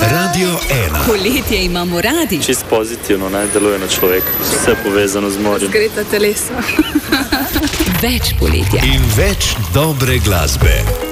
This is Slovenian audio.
Radio 1. Poletje imamo radi. Čist pozitivno naj deluje na človeka. Vse povezano z morjem. Zgreta telesa. Več poletja. In več dobre glasbe.